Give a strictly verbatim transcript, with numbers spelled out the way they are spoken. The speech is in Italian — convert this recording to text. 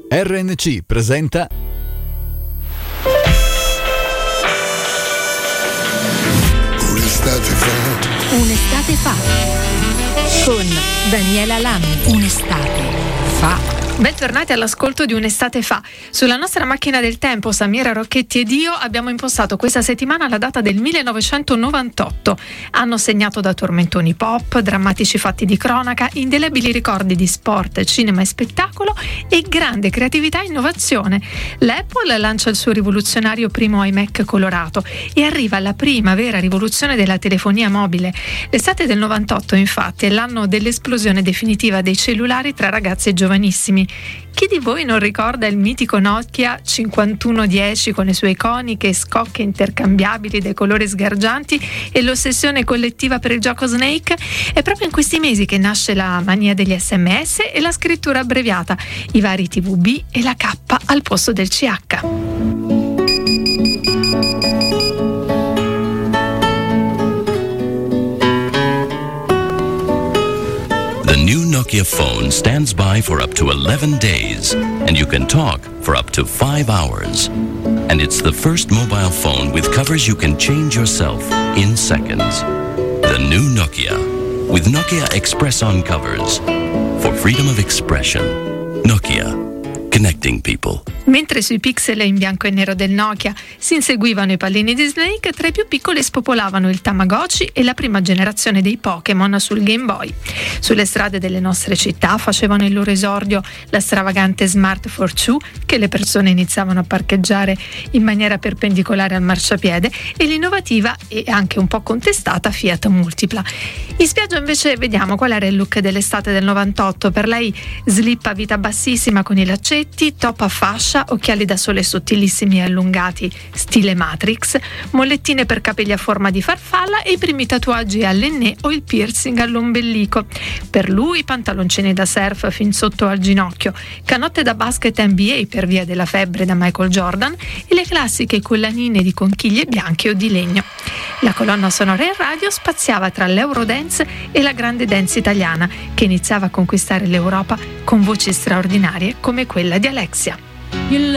R N C presenta Un'estate fa. Un'estate fa con Daniela Lammi. Un'estate fa. Bentornati all'ascolto di Un'estate fa. Sulla nostra macchina del tempo, Samira Rocchetti ed io abbiamo impostato questa settimana la data del millenovecentonovantotto, anno segnato da tormentoni pop, drammatici fatti di cronaca, indelebili ricordi di sport, cinema e spettacolo e grande creatività e innovazione. L'Apple lancia il suo rivoluzionario primo iMac colorato e arriva la prima vera rivoluzione della telefonia mobile. L'estate del novantotto, infatti, è l'anno dell'esplosione definitiva dei cellulari tra ragazzi giovanissimi. Chi di voi non ricorda il mitico Nokia cinquantuno dieci con le sue iconiche scocche intercambiabili dai colori sgargianti e l'ossessione collettiva per il gioco Snake? È proprio in questi mesi che nasce la mania degli sms e la scrittura abbreviata, i vari T V B e la K al posto del C H. The new Nokia phone stands by for up to eleven days, and you can talk for up to five hours. And it's the first mobile phone with covers you can change yourself in seconds. The new Nokia, with Nokia Express On covers. For freedom of expression. Nokia. Connecting people. Mentre sui pixel in bianco e nero del Nokia si inseguivano i pallini di Snake, tra i più piccoli spopolavano il Tamagotchi e la prima generazione dei Pokémon sul Game Boy. Sulle strade delle nostre città facevano il loro esordio la stravagante Smart for Two, che le persone iniziavano a parcheggiare in maniera perpendicolare al marciapiede, e l'innovativa e anche un po' contestata Fiat Multipla. In spiaggia invece vediamo qual era il look dell'estate del novantotto. Per lei slip a vita bassissima con i laccetti, top a fascia, occhiali da sole sottilissimi e allungati stile Matrix, mollettine per capelli a forma di farfalla e i primi tatuaggi all'ennè o il piercing all'ombelico. Per lui pantaloncini da surf fin sotto al ginocchio, canotte da basket N B A per via della febbre da Michael Jordan e le classiche collanine di conchiglie bianche o di legno. La colonna sonora in radio spaziava tra l'Eurodance e la grande dance italiana, che iniziava a conquistare l'Europa con voci straordinarie come quella di Alexia.